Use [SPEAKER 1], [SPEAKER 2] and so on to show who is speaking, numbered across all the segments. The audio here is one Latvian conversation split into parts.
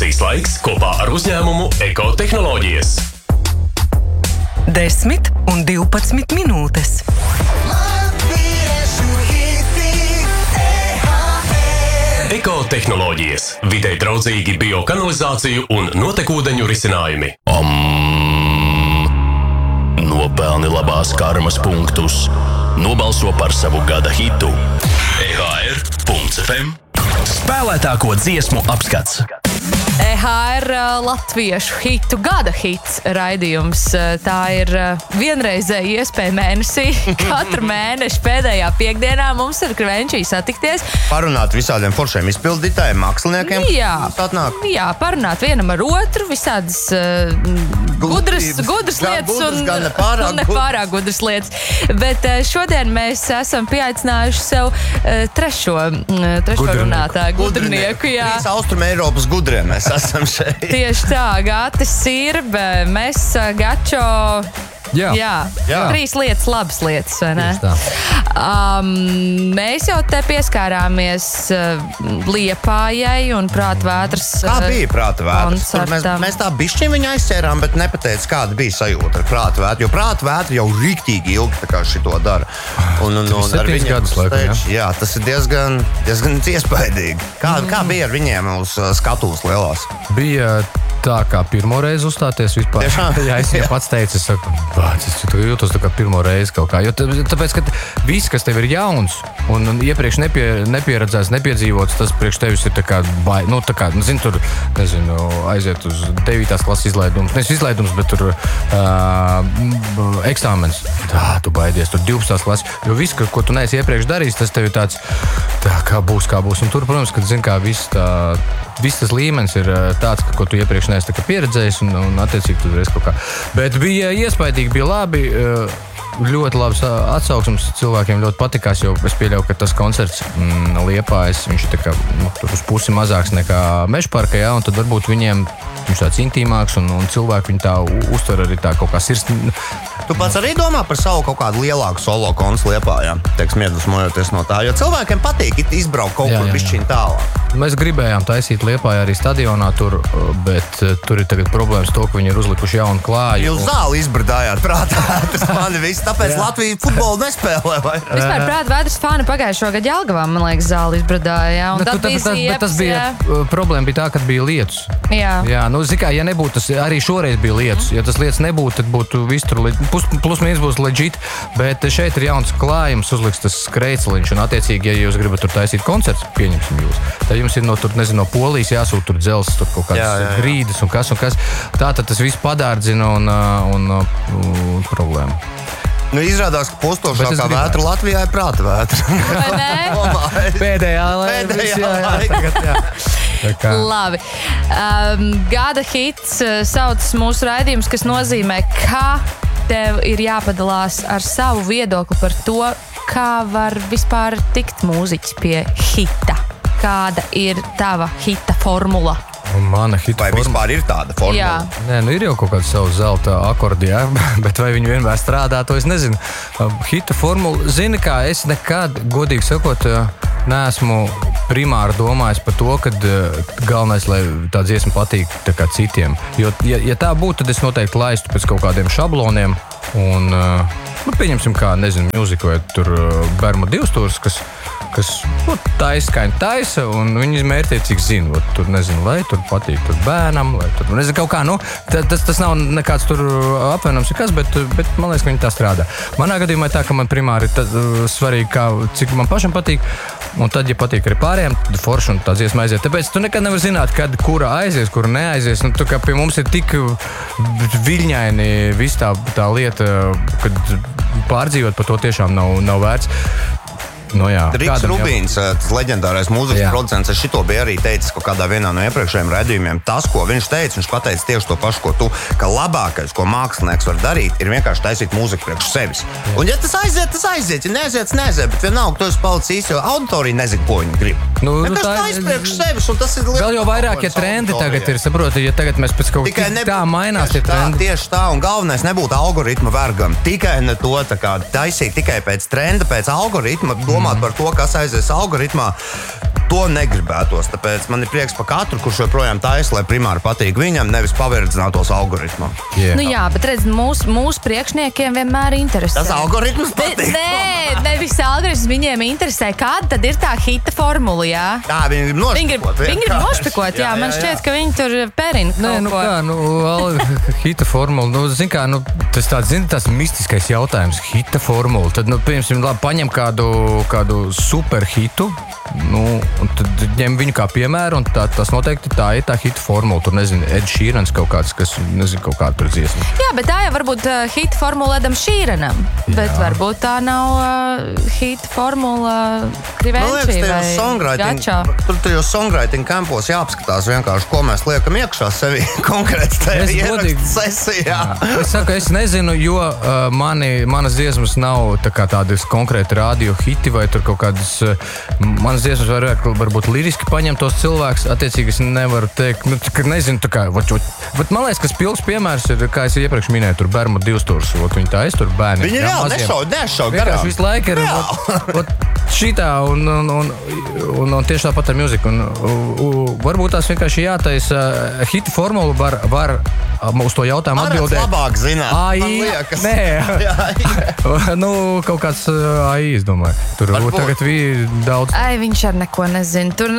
[SPEAKER 1] Precīzs laiks kopā ar uzņēmumu Ekotehnoloģijas.
[SPEAKER 2] 10 un 12 minūtes.
[SPEAKER 1] Ekotehnoloģijas. Videi draudzīgi biokanalizāciju un notekūdeņu risinājumi.
[SPEAKER 3] Nopelni labās karmas punktus. Nobalso par savu gada hitu. EHR.FM. Spēlētāko dziesmu apskats.
[SPEAKER 4] EHR latviešu hitu gada hits raidījums. Tā ir vienreizēja iespēja mēnesī. Katru mēnešu pēdējā piekdienā mums ir Krenčī satikties.
[SPEAKER 5] Parunāt visādiem foršiem izpildītājiem, māksliniekiem.
[SPEAKER 4] Jā, parunāt vienam ar otru, visādas gudras lietas un nepārāk gudras lietas. Bet šodien mēs esam pieaicinājuši sev trešo runātāju, gudrnieku.
[SPEAKER 5] Trīs Austrum Eiropas gudrie mēs esam šeit.
[SPEAKER 4] Tieši tā, Gati Sirbe, mēs Gačo... Jā. 3 lietas, labas lietas, vai ne? Mēs jau te pieskārāmies Liepājai un Prātvētras
[SPEAKER 5] Kā bija Prātvētras?
[SPEAKER 4] koncertam.
[SPEAKER 5] Mēs tā bišķiņ viņu aizķērām, bet nepateicu, kāda bija sajūta ar Prātvētru, jo Prātvētra jau riktīgi ilgi tā kā šito dara. Un ar viņiem jā, tas ir diezgan iespaidīgi. Kā bija ar viņiem uz skatuves lielās?
[SPEAKER 6] Bija tā kā pirmo reizi uzstāties vispār. Jā, es jau pats teicu, es saku, es jūtos tā kā pirmo reizi kaut kā. Jo tāpēc, ka viss, kas tev ir jauns un iepriekš nepieredzēts, nepiedzīvots, tas priekš tevis ir tā kā, aiziet uz 9. klases izlaidums. Nevis izlaidums, bet tur eksāmens. Tu baidies, tur 12. klases. Jo viss, ko tu neesi iepriekš darījis, tas tev ir tāds, kā būs. Un tur, protams, kad zini, kā viss tas līmenis ir tāds, ko tu iepriekš neesi pieredzējis un attiecīgi tu reiz kaut kā. Bet bija iespaidīgi, bija labi, ļoti labs atsauksmes, cilvēkiem ļoti patikās, jo es pieļauju, ka tas koncerts Liepājas, viņš ir tā kā, uz pusi mazāks nekā Mežparka, un tad varbūt viņiem viņš tāds intīmāks un cilvēki viņu tā uztver arī tā kaut kā
[SPEAKER 5] Tu pats arī domā par savu kaut kādu lielāku solo koncertu Liepājā, teiksim, iedvesmojoties no tā, jo cilvēkiem patīk izbraukt kaut kur bišķiņ tālāk.
[SPEAKER 6] Mēs gribējām taisīt Liepājā arī stadionā tur, bet tur ir tagad problēmas to, ka viņi ir uzlikuši jaunu klāju.
[SPEAKER 5] Jūs zāli izbradājāt Prātvētras fani visi, tāpēc Latvija futbolu nespēlē, vai?
[SPEAKER 4] Vispār Prātvētras fani pagājušo gadu Jelgavā, man liekas, zāli izbradāja.
[SPEAKER 6] Bet tas bija, problēma bija tā, kad bija lietus.
[SPEAKER 4] Jā,
[SPEAKER 6] ja nebūtu, tas arī šoreiz bija lietus. Ja tas lietus nebūtu, tad būtu viss tur plus mīnus būs legit, bet šeit ir jauns klājums, uzliks tas skreiceliņš, un attiecīgi, ja jūs gribat tur taisīt koncerts, pieņemsim jūs, tad jums ir no Polijas jāsūt tur dzels, tur kaut kādas grīdas un kas. Tātad tas viss padārdzina un problēma.
[SPEAKER 5] Izrādās, ka postošākā vētra Latvijā ir Prātvētra.
[SPEAKER 4] Vai ne?
[SPEAKER 6] Pēdējā laikā.
[SPEAKER 4] Labi. Gada hits sauc mūsu raidījums, kas nozīmē, ka tev ir jāpadalās ar savu viedokli par to, kā var vispār tikt mūziķis pie hita. Kāda ir tava hita formula?
[SPEAKER 6] Mana hita
[SPEAKER 5] formula. Vai vispār ir tāda formula?
[SPEAKER 4] Jā.
[SPEAKER 6] Nē, ir jau kaut kāda savu zelta akordi, bet vai viņi vienmēr strādā, to es nezinu. Hita formula, zini kā, es nekad, godīgi sakot, neesmu primāri domājis par to, ka galvenais, lai tā dziesma patīk tā kā citiem. Jo, ja tā būtu, tad es noteikti laistu pēc kaut kādiem šabloniem un, pieņemsim kā, mūziku vai tur Bermu divstūrs, kas taisa, un viņi mērķiecīgi zina, tur lai tur patīk tur bērnam, lai tur, kaut kā, tas nav nekāds tur apvienams, bet man liekas, ka viņi tā strādā. Manā gadījumā ir tā, ka man primāri ir svarīgi, cik man pašam patīk, un tad, ja patīk arī pārējiem, tad forši un tā dziesma aiziet. Tāpēc tu nekad nevar zināt, kad kura aizies, kura neaizies. Tā kā pie mums ir tik viļņaini viss tā lieta, kad pārdzīvot par to tiešām nav vērts.
[SPEAKER 5] Riks Rubīns, tas leģendārais mūzikas producents, es šito bija arī teicis kaut kādā vienā no iepriekšējiem raidījumiem. Tas, ko viņš pateica tieši to pašu, ko tu, ka labākais, ko mākslinieks var darīt, ir vienkārši taisīt mūziku priekš sevis. Un ja tas aiziet, ja neaiziet, bet vienalga, tu esi palicis īsi, jo auditorija nezina, ko viņi grib. Vienkārši taisīt priekš sevis, un tas ir liels.
[SPEAKER 6] Vēl jau vairāk, ja trendi tagad ir, saproti, ja tagad mēs pēc kaut tā mainās tie trendi.
[SPEAKER 5] Tieši tā, un galvenais nebūtu algoritma vergam. Tikai ne to, tā kā taisīt tikai pēc trenda, pēc algoritma, domāt par to, kas aizies algoritmā. to negribētos. Tāpēc man ir prieks par katru, kurš joprojām taisa, lai primāri patīk viņam, nevis paverdzinātos algoritmam.
[SPEAKER 4] Yeah. Nu jā, bet redz, mūsu priekšniekiem vienmēr interesē.
[SPEAKER 5] Tas algoritms patīk?
[SPEAKER 4] Nē, nevis algoritms, viņiem interesē, kāda tad ir tā hita formula, jā?
[SPEAKER 5] Jā, viņi grib nošpikot.
[SPEAKER 4] Viņi grib nošpikot, jā. Man šķiet, ka viņi tur perina kaut ko.
[SPEAKER 6] Hita formula, zin kā, tas tāds mistiskais jautājums, hita formula. Tad, piemēram, labi, paņem kādu super hitu, un tad ņem viņu kā piemēru, un tas noteikti tā ir tā hita formula. Tur, nezinu, Ed Sheerans kaut kāds, kas, nezinu, kaut kāda tur dziesma.
[SPEAKER 4] Jā, bet tā jau varbūt hita formula Edam Sheeranam, bet varbūt tā nav hita formula Krivenči vai Gačā.
[SPEAKER 5] Tur tajos songwriting campos jāapskatās vienkārši, ko mēs liekam iekšā sevi konkrēti tevi ierakstu sesijā.
[SPEAKER 6] Es saku, es nezinu, jo manas dziesmas nav tādas konkrēti radio hiti vai tur kaut kādas, manas dziesmas varbūt liriski paņem tos cilvēkus, attiecīgi es nevaru teikt, ka nezinu, tā kā, man liekas, ka spilgs piemērs ir, kā es iepriekš minēju, tur Bermuda divstūrs, viņi tā tur bērni.
[SPEAKER 5] Viņi reāli nešau garām.
[SPEAKER 6] Visu laiku ir šitā un tieši tāpat ar mūziku. Varbūt tās vienkārši jātaisa hita formula var uz to jautājumu atbildēt.
[SPEAKER 5] Arets labāk zināt, man liekas.
[SPEAKER 6] Nē, kaut kāds AI, es domāju. Tur tagad daudz.
[SPEAKER 4] Ai, viņš ar neko nezina. Tur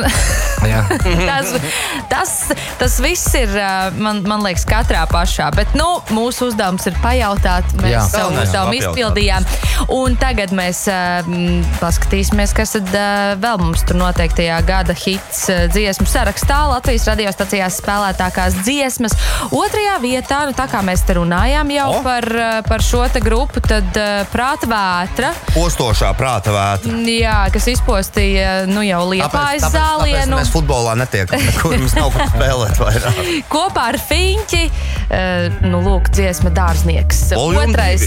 [SPEAKER 4] tas viss ir, man liekas, katrā pašā. Bet, mūsu uzdevums ir pajautāt. Mēs savu uzdevumu izpildījām. Un tagad mēs paskatīsimies, kas tad vēl mums tur noteiktajā gada hits dziesmu sarakstā Latvijas radiostacijās spēlētākās dziesmas. Otrajā vietā, tā kā mēs te runājām jau par šo te grupu, tad Prāta vētra.
[SPEAKER 5] Postošā Prāta vētra.
[SPEAKER 4] Jā, kas izpostīja, jau Liepājas zālienu.
[SPEAKER 5] Tāpēc mēs futbolā netiekam, kur mums nav kur spēlēt vairāk.
[SPEAKER 4] Kopā ar Fiņķi, lūk, dziesma Dārznieks. Otrais